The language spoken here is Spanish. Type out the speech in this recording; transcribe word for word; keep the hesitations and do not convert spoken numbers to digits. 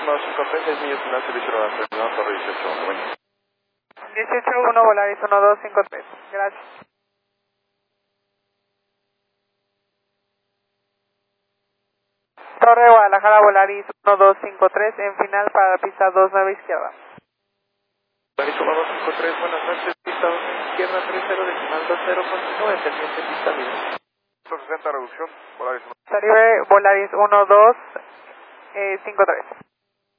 uno cinco tres, seis millas final, servicio de la torre dieciocho uno, bueno. dieciocho uno, Volaris uno dos cinco tres. Gracias. Torre Guadalajara, Volaris uno dos cinco tres, en final para la pista dos nueve izquierda. Volaris uno dos cinco tres, buenas noches, pista dos izquierda, tres cero, decimal dos cero, continúe, pendiente, pista libre. ciento sesenta reducción, Volaris uno. Caribe, Volaris uno dos cinco tres.